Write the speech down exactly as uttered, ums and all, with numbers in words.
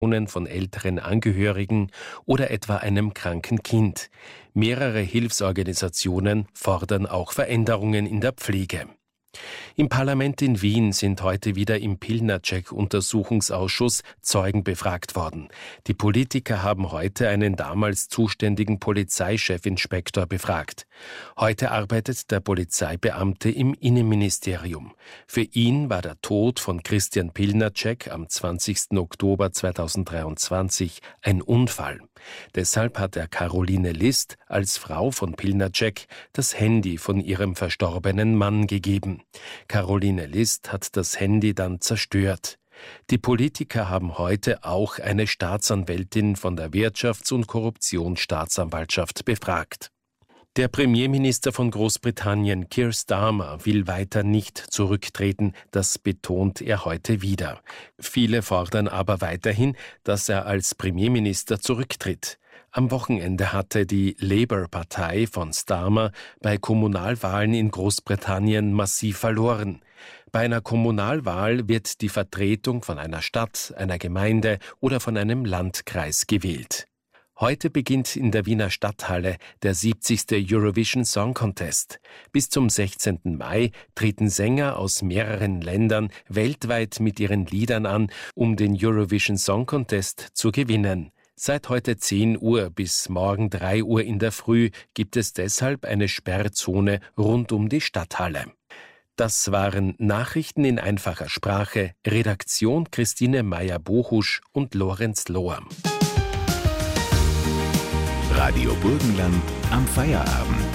von älteren Angehörigen oder etwa einem kranken Kind. Mehrere Hilfsorganisationen fordern auch Veränderungen in der Pflege. Im Parlament in Wien sind heute wieder im Pilnacek-Untersuchungsausschuss Zeugen befragt worden. Die Politiker haben heute einen damals zuständigen Polizeichefinspektor befragt. Heute arbeitet der Polizeibeamte im Innenministerium. Für ihn war der Tod von Christian Pilnacek am zwanzigsten Oktober zweitausenddreiundzwanzig ein Unfall. Deshalb hat er Caroline List als Frau von Pilnacek das Handy von ihrem verstorbenen Mann gegeben. Caroline List hat das Handy dann zerstört. Die Politiker haben heute auch eine Staatsanwältin von der Wirtschafts- und Korruptionsstaatsanwaltschaft befragt. Der Premierminister von Großbritannien, Keir Starmer, will weiter nicht zurücktreten, das betont er heute wieder. Viele fordern aber weiterhin, dass er als Premierminister zurücktritt. Am Wochenende hatte die Labour-Partei von Starmer bei Kommunalwahlen in Großbritannien massiv verloren. Bei einer Kommunalwahl wird die Vertretung von einer Stadt, einer Gemeinde oder von einem Landkreis gewählt. Heute beginnt in der Wiener Stadthalle der siebzigste Eurovision Song Contest. Bis zum sechzehnten Mai treten Sänger aus mehreren Ländern weltweit mit ihren Liedern an, um den Eurovision Song Contest zu gewinnen. Seit heute zehn Uhr bis morgen drei Uhr in der Früh gibt es deshalb eine Sperrzone rund um die Stadthalle. Das waren Nachrichten in einfacher Sprache, Redaktion Christine Meyer-Bohusch und Lorenz Lohr. Radio Burgenland am Feierabend.